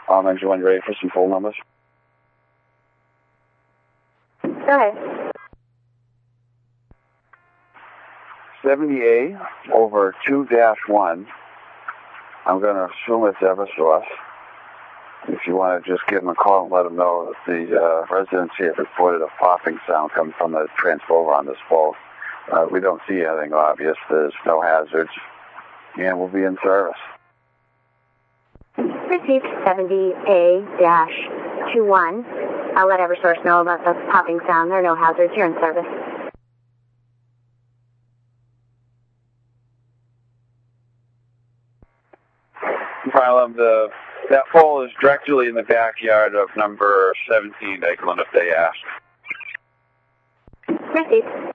Engine 1, you ready for some poll numbers? Go ahead. 70A over 2-1. I'm going to assume it's Eversource. If you want to just give them a call and let them know that the residents here reported a popping sound coming from the transformer on this pole. We don't see anything obvious. There's no hazards. And we'll be in service. Received 70A-21. I'll let Eversource know about the popping sound. There are no hazards. You're in service. Harlem, that pole is directly in the backyard of number 17, Eglin, if they ask. Received.